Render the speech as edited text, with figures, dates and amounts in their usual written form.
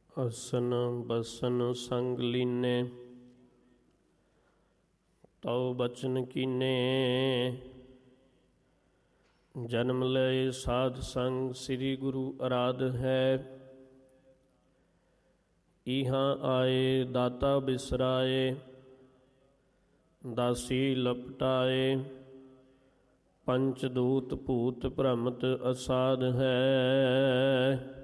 ਅਸਨ ਬਸਨ ਸੰਗ ਲੀਨੇ, ਤਉ ਬਚਨ ਕੀਨੇ। ਜਨਮ ਲਏ ਸਾਧ ਸੰਗ ਸ੍ਰੀ ਗੁਰੂ ਅਰਾਧ ਹੈ। ਇਹਾਂ ਆਏ ਦਾਤਾ ਬਿਸਰਾਏ, ਦਾਸੀ ਲਪਟਾਏ। ਪੰਚ ਦੂਤ ਭੂਤ ਭ੍ਰਮਤ ਅਸਾਧ ਹੈ।